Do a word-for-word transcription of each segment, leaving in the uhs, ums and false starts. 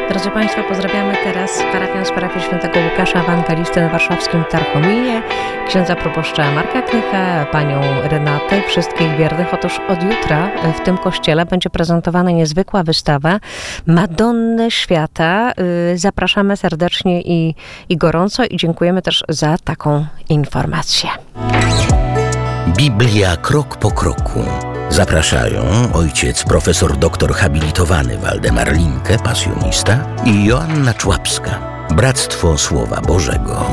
Drodzy Państwo, pozdrawiamy teraz parafian z parafii świętego Łukasza Ewangelisty na warszawskim Tarchominie, księdza proboszcza Marka Knycha, panią Renatę, wszystkich wiernych. Otóż od jutra w tym kościele będzie prezentowana niezwykła wystawa Madonny Świata. Zapraszamy serdecznie i, i gorąco i dziękujemy też za taką informację. Biblia krok po kroku. Zapraszają ojciec profesor doktor habilitowany Waldemar Linke, pasjonista, i Joanna Człapska, Bractwo Słowa Bożego.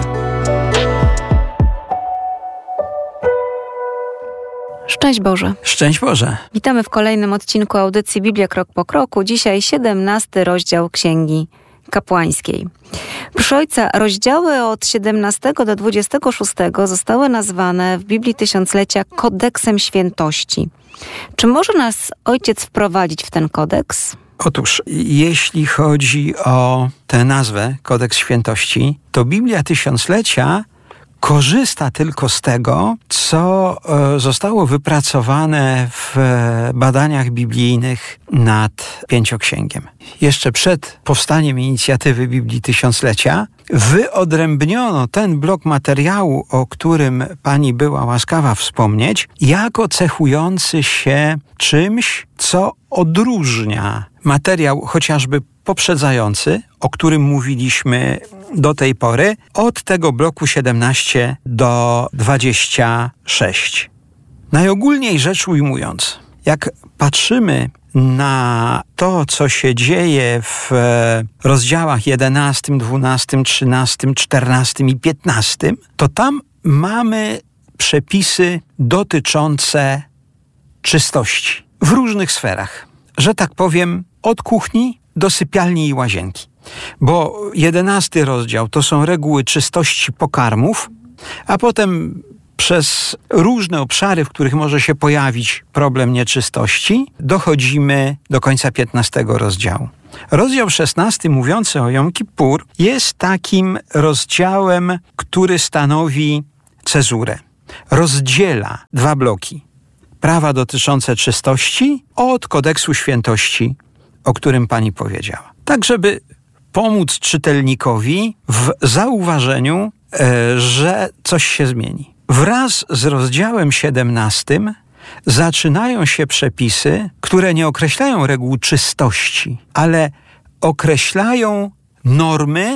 Szczęść Boże. Szczęść Boże. Witamy w kolejnym odcinku audycji Biblia krok po kroku. Dzisiaj siedemnasty rozdział Księgi Kapłańskiej. Proszę ojca, rozdziały od siedemnastego do dwudziestego szóstego zostały nazwane w Biblii Tysiąclecia Kodeksem Świętości. Czy może nas ojciec wprowadzić w ten kodeks? Otóż, jeśli chodzi o tę nazwę, Kodeks Świętości, to Biblia Tysiąclecia korzysta tylko z tego, co zostało wypracowane w badaniach biblijnych nad Pięcioksięgiem. Jeszcze przed powstaniem inicjatywy Biblii Tysiąclecia wyodrębniono ten blok materiału, o którym pani była łaskawa wspomnieć, jako cechujący się czymś, co odróżnia materiał chociażby poprzedzający, o którym mówiliśmy do tej pory, od tego bloku siedemnaście do dwudziestu sześciu. Najogólniej rzecz ujmując, jak patrzymy na to, co się dzieje w rozdziałach jedenastym, dwunastym, trzynastym, czternastym i piętnastym, to tam mamy przepisy dotyczące czystości w różnych sferach. Że tak powiem, od kuchni do sypialni i łazienki. Bo jedenasty rozdział to są reguły czystości pokarmów, a potem przez różne obszary, w których może się pojawić problem nieczystości, dochodzimy do końca piętnastego rozdziału. Rozdział szesnasty, mówiący o Jom Kippur, jest takim rozdziałem, który stanowi cezurę. Rozdziela dwa bloki. Prawa dotyczące czystości od kodeksu świętości, o którym pani powiedziała. Tak, żeby pomóc czytelnikowi w zauważeniu, e, że coś się zmieni. Wraz z rozdziałem siedemnastym zaczynają się przepisy, które nie określają reguł czystości, ale określają normy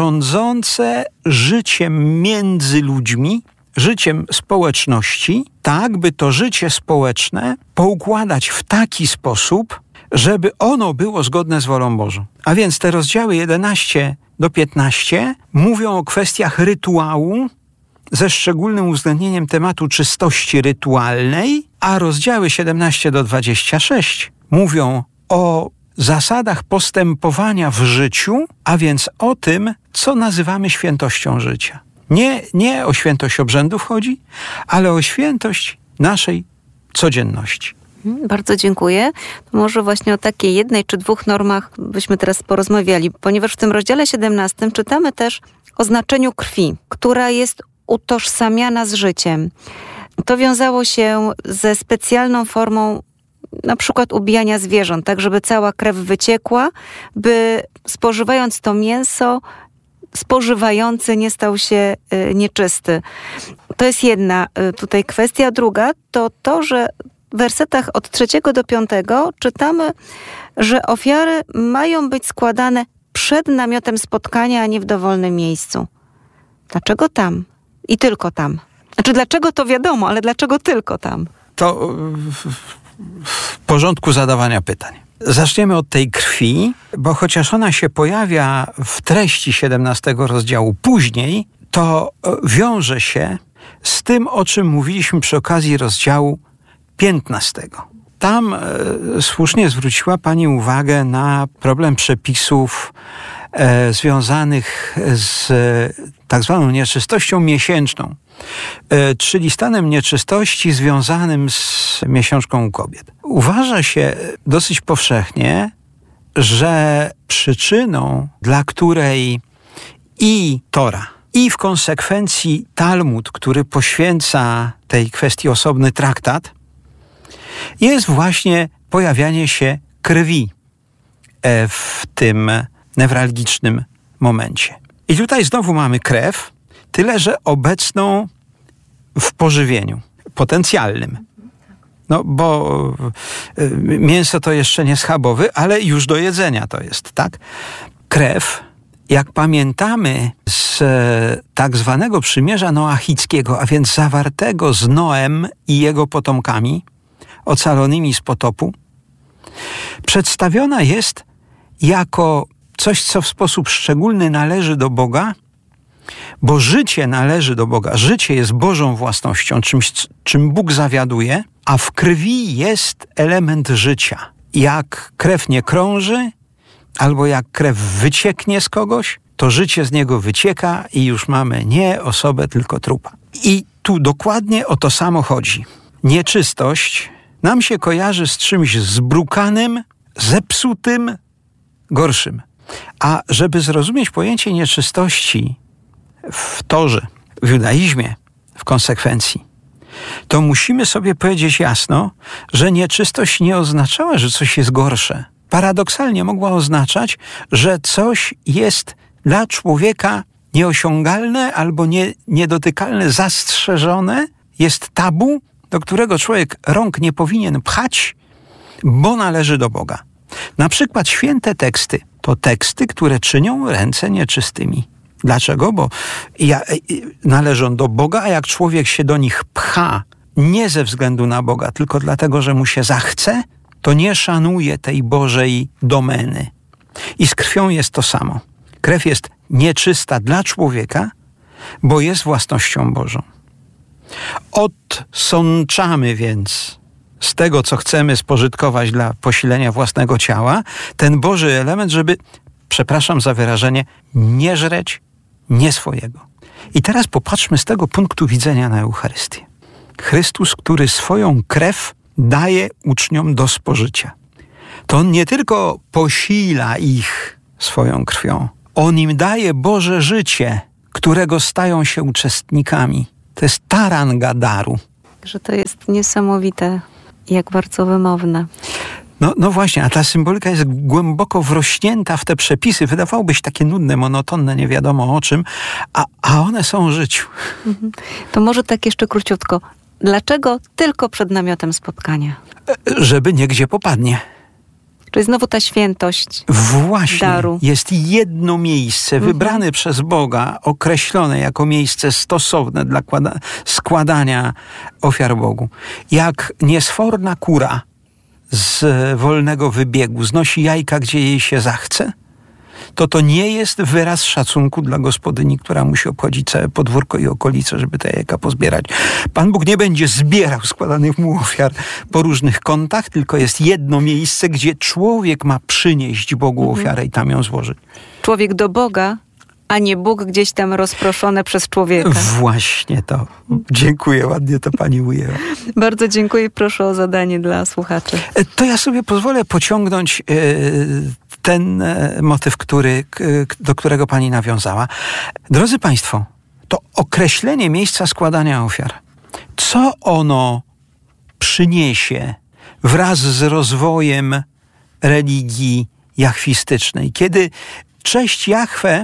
rządzące życiem między ludźmi, życiem społeczności, tak by to życie społeczne poukładać w taki sposób, żeby ono było zgodne z wolą Bożą. A więc te rozdziały jedenaście do piętnastu mówią o kwestiach rytuału ze szczególnym uwzględnieniem tematu czystości rytualnej, a rozdziały siedemnaście do dwudziestu sześciu mówią o zasadach postępowania w życiu, a więc o tym, co nazywamy świętością życia. Nie, nie o świętość obrzędów chodzi, ale o świętość naszej codzienności. Bardzo dziękuję. Może właśnie o takiej jednej czy dwóch normach byśmy teraz porozmawiali, ponieważ w tym rozdziale siedemnastym czytamy też o znaczeniu krwi, która jest utożsamiana z życiem. To wiązało się ze specjalną formą na przykład ubijania zwierząt, tak żeby cała krew wyciekła, by spożywając to mięso, spożywający nie stał się y, nieczysty. To jest jedna y, tutaj kwestia. Druga to to, że w wersetach od trzeciego do piątego czytamy, że ofiary mają być składane przed namiotem spotkania, a nie w dowolnym miejscu. Dlaczego tam? I tylko tam. Znaczy, dlaczego to wiadomo, ale dlaczego tylko tam? To w, w porządku zadawania pytań. Zaczniemy od tej krwi, bo chociaż ona się pojawia w treści siedemnastego rozdziału później, to wiąże się z tym, o czym mówiliśmy przy okazji rozdziału piętnastego. Tam e, słusznie zwróciła pani uwagę na problem przepisów e, związanych z e, tak zwaną nieczystością miesięczną, e, czyli stanem nieczystości związanym z miesiączką u kobiet. Uważa się dosyć powszechnie, że przyczyną, dla której i Tora, i w konsekwencji Talmud, który poświęca tej kwestii osobny traktat, jest właśnie pojawianie się krwi w tym newralgicznym momencie. I tutaj znowu mamy krew, tyle że obecną w pożywieniu potencjalnym. No bo mięso to jeszcze nie schabowy, ale już do jedzenia to jest, tak? Krew, jak pamiętamy z tak zwanego przymierza noachickiego, a więc zawartego z Noem i jego potomkami, ocalonymi z potopu, przedstawiona jest jako coś, co w sposób szczególny należy do Boga, bo życie należy do Boga. Życie jest Bożą własnością, czymś, czym Bóg zawiaduje, a w krwi jest element życia. Jak krew nie krąży, albo jak krew wycieknie z kogoś, to życie z niego wycieka i już mamy nie osobę, tylko trupa. I tu dokładnie o to samo chodzi. Nieczystość nam się kojarzy z czymś zbrukanym, zepsutym, gorszym. A żeby zrozumieć pojęcie nieczystości w Torze, w judaizmie, w konsekwencji, to musimy sobie powiedzieć jasno, że nieczystość nie oznaczała, że coś jest gorsze. Paradoksalnie mogła oznaczać, że coś jest dla człowieka nieosiągalne albo nie, niedotykalne, zastrzeżone, jest tabu, do którego człowiek rąk nie powinien pchać, bo należy do Boga. Na przykład święte teksty to teksty, które czynią ręce nieczystymi. Dlaczego? Bo ja, należą do Boga, a jak człowiek się do nich pcha nie ze względu na Boga, tylko dlatego, że mu się zachce, to nie szanuje tej Bożej domeny. I z krwią jest to samo. Krew jest nieczysta dla człowieka, bo jest własnością Bożą. Odsączamy więc z tego, co chcemy spożytkować dla posilenia własnego ciała, ten Boży element, żeby, przepraszam za wyrażenie, nie żreć nie swojego. I teraz popatrzmy z tego punktu widzenia na Eucharystię. Chrystus, który swoją krew daje uczniom do spożycia. To On nie tylko posila ich swoją krwią, On im daje Boże życie, którego stają się uczestnikami. To jest ta ranga daru. Że to jest niesamowite, jak bardzo wymowne. No, no właśnie, a ta symbolika jest głęboko wrośnięta w te przepisy. Wydawałoby się takie nudne, monotonne, nie wiadomo o czym, a, a one są o życiu. Mhm. To może tak jeszcze króciutko. Dlaczego tylko przed namiotem spotkania? Żeby nie gdzie popadnie. Czyli znowu ta świętość Właśnie, daru. Jest jedno miejsce mhm. wybrane przez Boga, określone jako miejsce stosowne dla kłada- składania ofiar Bogu. Jak niesforna kura z wolnego wybiegu znosi jajka, gdzie jej się zachce, to to nie jest wyraz szacunku dla gospodyni, która musi obchodzić całe podwórko i okolice, żeby te jajka pozbierać. Pan Bóg nie będzie zbierał składanych mu ofiar po różnych kątach, tylko jest jedno miejsce, gdzie człowiek ma przynieść Bogu mhm. ofiarę i tam ją złożyć. Człowiek do Boga, a nie Bóg gdzieś tam rozproszony przez człowieka. Właśnie to. Dziękuję, ładnie to pani ujęła. Bardzo dziękuję, proszę o zadanie dla słuchaczy. To ja sobie pozwolę pociągnąć yy, ten yy, motyw, który, yy, do którego pani nawiązała. Drodzy państwo, to określenie miejsca składania ofiar, co ono przyniesie wraz z rozwojem religii jachwistycznej, kiedy cześć Jahwe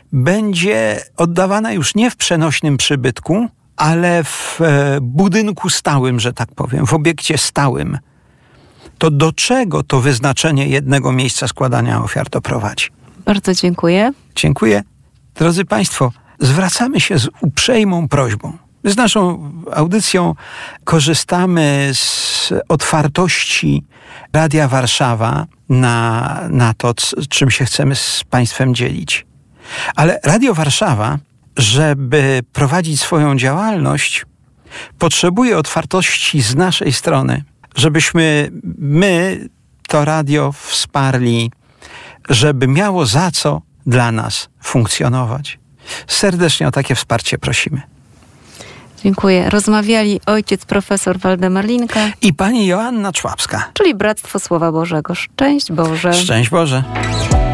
będzie oddawana już nie w przenośnym przybytku, ale w e, budynku stałym, że tak powiem, w obiekcie stałym. To do czego to wyznaczenie jednego miejsca składania ofiar to prowadzi? Bardzo dziękuję. Dziękuję. Drodzy państwo, zwracamy się z uprzejmą prośbą. Z naszą audycją korzystamy z otwartości Radia Warszawa na, na to, czym się chcemy z państwem dzielić. Ale Radio Warszawa, żeby prowadzić swoją działalność, potrzebuje otwartości z naszej strony, żebyśmy my to radio wsparli, żeby miało za co dla nas funkcjonować. Serdecznie o takie wsparcie prosimy. Dziękuję. Rozmawiali ojciec profesor Waldemar Linka i pani Joanna Człapska, czyli Bractwo Słowa Bożego. Szczęść Boże. Szczęść Boże.